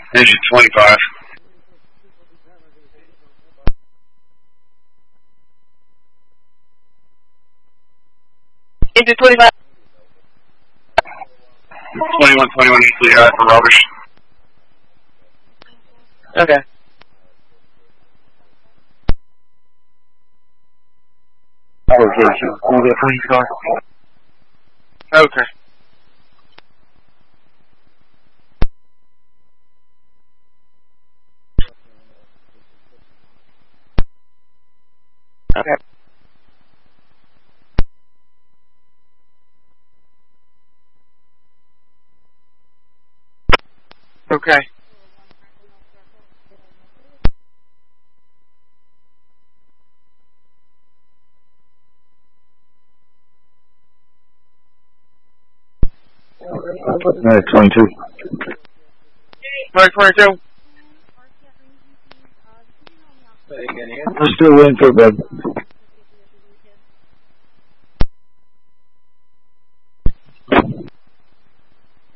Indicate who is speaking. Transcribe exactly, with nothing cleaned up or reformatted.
Speaker 1: Engine twenty-five.
Speaker 2: Engine twenty-five.
Speaker 1: twenty-one, twenty-one, equally high for Roberts.
Speaker 2: Okay.
Speaker 3: Can we get police car?
Speaker 2: Okay. Okay. Okay.
Speaker 3: Uh, twenty-two.
Speaker 2: Right, twenty-two.
Speaker 3: We're still waiting for it, bud.